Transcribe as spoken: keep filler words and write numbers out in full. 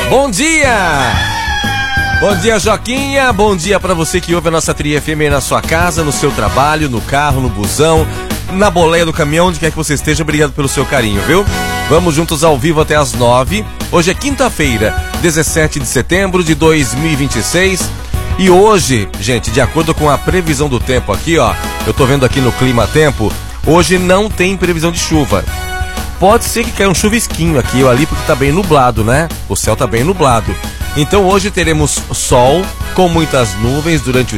Bom dia! Bom dia, Joquinha. Bom dia pra você que ouve a nossa Tri F M aí na sua casa, no seu trabalho, no carro, no busão, na boleia do caminhão, onde quer que você esteja. Obrigado pelo seu carinho, viu? Vamos juntos ao vivo até as nove. Hoje é quinta-feira, dezessete de setembro de dois mil e vinte e seis. E hoje, gente, de acordo com a previsão do tempo aqui, ó, eu tô vendo aqui no Clima Tempo, hoje não tem previsão de chuva. Pode ser que caia um chuvisquinho aqui ou ali, porque tá bem nublado, né? O céu tá bem nublado. Então hoje teremos sol com muitas nuvens durante o